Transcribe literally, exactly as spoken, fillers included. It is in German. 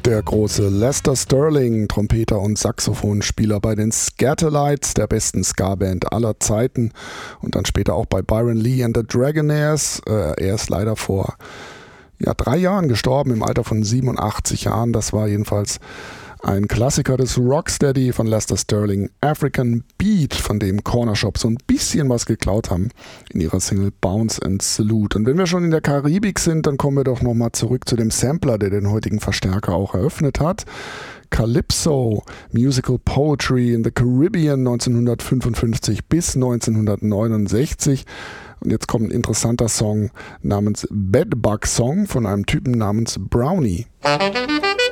Der große Lester Sterling, Trompeter und Saxophonspieler bei den Scatterlights, der besten Ska-Band aller Zeiten, und dann später auch bei Byron Lee and the Dragonaires. Äh, er ist leider vor ja, drei Jahren gestorben, im Alter von siebenundachtzig Jahren. Das war jedenfalls ein Klassiker des Rocksteady von Lester Sterling, African Beat, von dem Corner Shop so ein bisschen was geklaut haben in ihrer Single Bounce and Salute. Und wenn wir schon in der Karibik sind, dann kommen wir doch nochmal zurück zu dem Sampler, der den heutigen Verstärker auch eröffnet hat. Calypso, Musical Poetry in the Caribbean neunzehnhundertfünfundfünfzig bis neunzehnhundertneunundsechzig. Und jetzt kommt ein interessanter Song namens Bedbug Song von einem Typen namens Brownie.